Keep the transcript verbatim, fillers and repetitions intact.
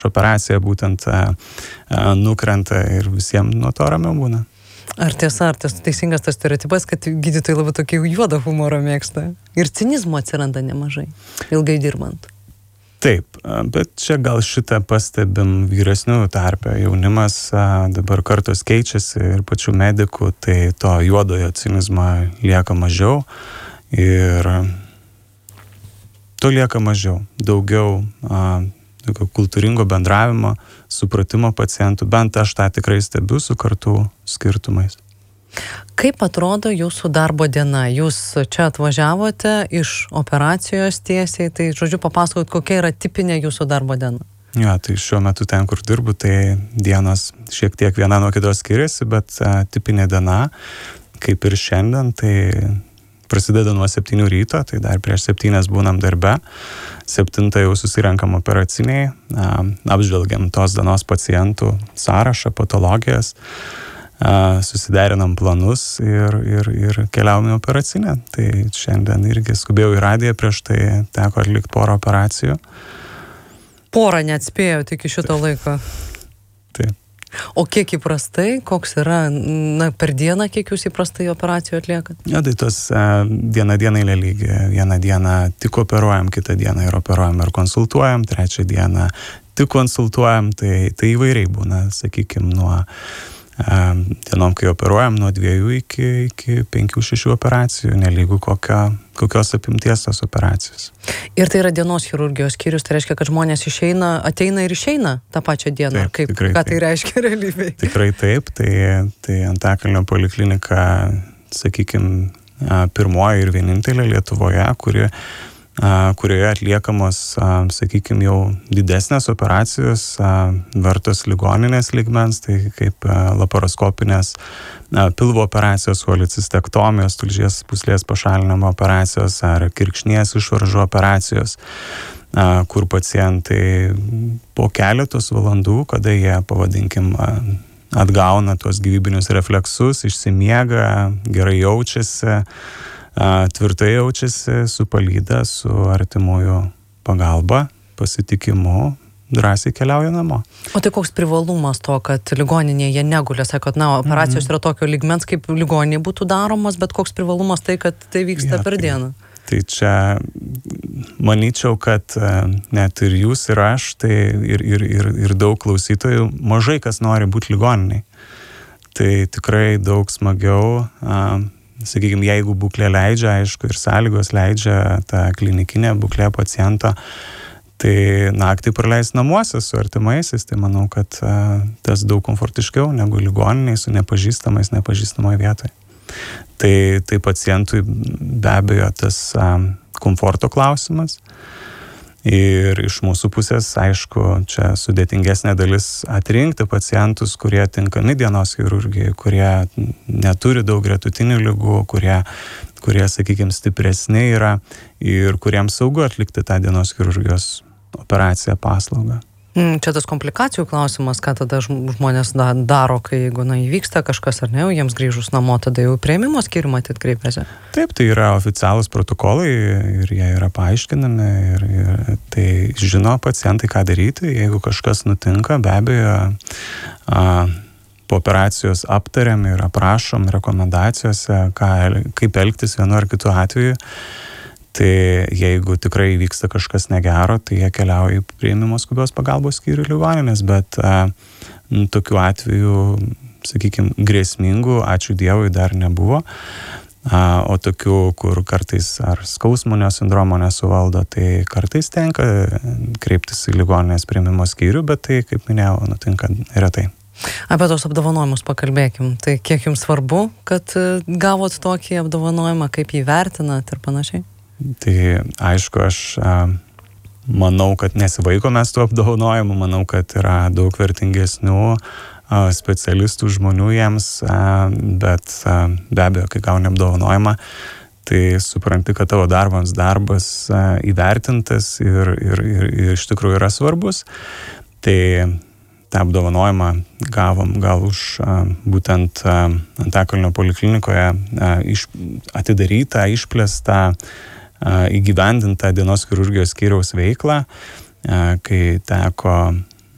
operacija būtent nukrenta ir visiems nuo to ramiau būna. Ar tiesa, ar tas teisingas tas stereotipas, kad gydytojai labai tokį juodą humorą mėgsta? Ir cinizmo atsiranda nemažai, ilgai dirbant. Taip, bet čia gal šitą pastebim vyresnių tarpe. Jaunimas dabar kartos keičiasi ir pačių medikų, tai to juodojo cinizmo lieka mažiau ir to lieka mažiau. Daugiau tokio kultūringo bendravimo, supratimo pacientų, bent aš tą tikrai stebiu su kartų skirtumais. Kaip atrodo jūsų darbo diena? Jūs čia atvažiavote iš operacijos tiesiai, tai žodžiu papasakot, kokia yra tipinė jūsų darbo diena? Ja, tai šiuo metu ten, kur dirbu, tai dienos šiek tiek viena nuo kitos skiriasi, bet a, tipinė diena, kaip ir šiandien, tai prasideda nuo septynių ryto, tai dar prieš septynias būnam darbe. Septintą jau susirenkam operaciniai, apžvelgiam tos dienos pacientų sąrašą, patologijas, susiderinam planus ir, ir, ir keliaujam į operacinę. Tai šiandien irgi skubėjau į radiją, prieš tai teko atlikti porą operacijų. Porą neatspėjau iki šito laiko. Taip. O kiek įprastai, koks yra, na, per dieną, kiek jūs įprastai operacijų atliekat? Ja, tai tos uh, diena dienai lygį. Vieną dieną tik operuojam, kitą dieną ir operuojam ir konsultuojam, trečią dieną tik konsultuojam, tai, tai įvairiai būna, sakykime, nuo uh, dienom, kai operuojam, nuo dviejų iki, iki penkių, šešių operacijų, nelygų kokio, kokios apimties tos operacijos. Ir tai yra dienos chirurgijos skyrius, tai reiškia, kad žmonės išeina, ateina ir išeina tą pačią dieną. Taip, kaip, tikrai, ką taip. Tai reiškia realybėje? Tikrai taip, tai, tai Antakalnio poliklinika, sakykime, pirmoji ir vienintelė Lietuvoje, kuri, kurioje atliekamos, sakykime, jau didesnės operacijos, vertos ligoninės lygmens, tai kaip laparoskopinės pilvo operacijos, cholecystektomijos, tulžies pūslės pašalinimo operacijos ar kirkšnies išvaržų operacijos, kur pacientai po keletos valandų, kada jie, pavadinkim, atgauna tuos gyvybinius refleksus, išsimiega, gerai jaučiasi, tvirtai jaučiasi, su palyda, su artimųjų pagalba, pasitikimu, drąsiai keliauja namo. O tai koks privalumas to, kad ligoninėje jie negulė, sakot, na, operacijos mm-hmm. yra tokio lygmens, kaip ligoninėje būtų daromas, bet koks privalumas tai, kad tai vyksta ja, per tai, dieną? Tai čia manyčiau, kad net ir jūs ir aš, tai ir, ir, ir, ir daug klausytojų, mažai kas nori būti ligoniniai. Tai tikrai daug smagiau, sakykime, jeigu būklė leidžia, aišku, ir sąlygos leidžia tą klinikinę būklę paciento, tai naktį praleis namuose su artimaisiais, tai manau, kad a, tas daug komfortiškiau negu ligoniniai su nepažįstamais, nepažįstamoje vietoje. Tai, tai pacientui be abejo tas a, komforto klausimas. Ir iš mūsų pusės, aišku, čia sudėtingesnė dalis atrinkti pacientus, kurie tinkami dienos chirurgijai, kurie neturi daug gretutinių ligų, kurie, kurie, sakykime, stipresni yra ir kuriems saugu atlikti tą dienos chirurgijos operaciją, paslaugą. Čia tas komplikacijų klausimas, ką tada žmonės daro, kai jeigu na, įvyksta kažkas ar ne, jiems grįžus namo, tada jau priėmimo skyrių matyt kreipiasi. Taip, tai yra oficialūs protokolai ir jie yra paaiškinami ir, ir tai žino pacientai, ką daryti, jeigu kažkas nutinka, be abejo, a, po operacijos aptariam ir aprašom rekomendacijose, ką, kaip elgtis vienu ar kitu atveju. Tai jeigu tikrai vyksta kažkas negero, tai jie keliauja į priėmimo skubios pagalbos skyrių ligoninės, bet a, tokių atvejų, sakykime, grėsmingų, ačiū Dievui, dar nebuvo. A, o tokių, kur kartais ar skausminio sindromo nesuvaldo, tai kartais tenka kreiptis į ligoninės priėmimo skyrių, bet tai, kaip minėjau, nutinka retai. Apie tos apdovanojimus pakalbėkim. Tai kiek jums svarbu, kad gavot tokį apdovanojimą, kaip jį vertinat ir panašiai? Tai aišku, aš a, manau, kad nesivaikomės tų apdovanojimų, manau, kad yra daug vertingesnių a, specialistų žmonių jiems, a, bet a, be abejo, kai gauni apdovanojimą, tai supranti, kad tavo darbas, darbas a, įvertintas ir, ir, ir, ir iš tikrųjų yra svarbus. Tai tą apdovanojimą gavom gal už a, būtent a, Antakalnio poliklinikoje a, iš, atidarytą, išplėstą, įgyvendintą dienos chirurgijos skyriaus veiklą, kai teko